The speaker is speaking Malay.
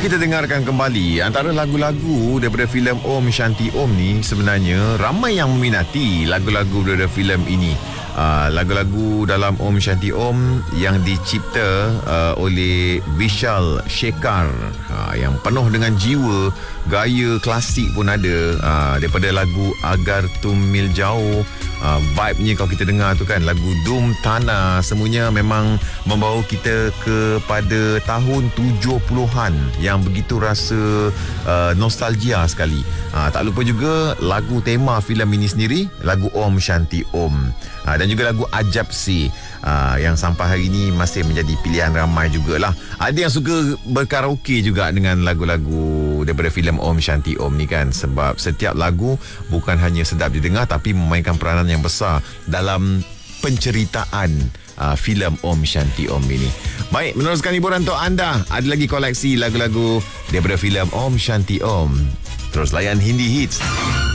kita dengarkan kembali antara lagu-lagu daripada filem Om Shanti Om ni. Sebenarnya ramai yang meminati lagu-lagu daripada filem ini. Lagu-lagu dalam Om Shanti Om yang dicipta oleh Vishal Shekhar, yang penuh dengan jiwa, gaya klasik pun ada, daripada lagu Agar Tum Mil Jauh, vibe-nya kalau kita dengar tu kan, lagu Dum Tanah, semuanya memang membawa kita kepada tahun 70-an yang begitu rasa nostalgia sekali. Tak lupa juga lagu tema filem ini sendiri, lagu Om Shanti Om, dan juga lagu Ajab Si, yang sampai hari ini masih menjadi pilihan ramai jugalah. Ada yang suka berkaraoke juga dengan lagu-lagu daripada filem Om Shanti Om ni kan, sebab setiap lagu bukan hanya sedap didengar tapi memainkan peranan yang besar dalam penceritaan filem Om Shanti Om ini. Baik, meneruskan hiburan untuk anda, ada lagi koleksi lagu-lagu daripada filem Om Shanti Om. Terus layan Hindi Hits.